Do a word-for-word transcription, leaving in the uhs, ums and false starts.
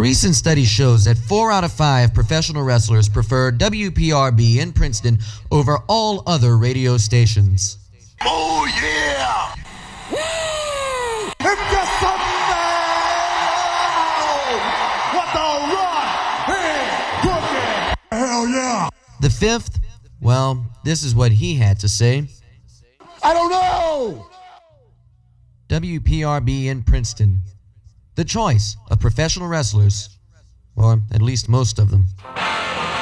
recent study shows that four out of five professional wrestlers prefer W P R B in Princeton over all other radio stations. Oh, yeah! Woo! If there's something, what the rock is cooking! Hell yeah! The fifth, well, this is what he had to say. I don't know! W P R B in Princeton. The choice of professional wrestlers, or at least most of them.